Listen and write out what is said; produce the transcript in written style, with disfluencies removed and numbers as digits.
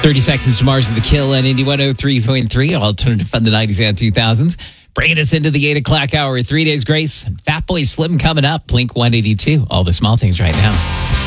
30 Seconds to Mars of the Kill and Indie 103.3, alternative fun the 90s and 2000s. Bringing us into the 8 o'clock hour. 3 Days Grace. Fat Boy Slim coming up. Blink 182. All the small things right now.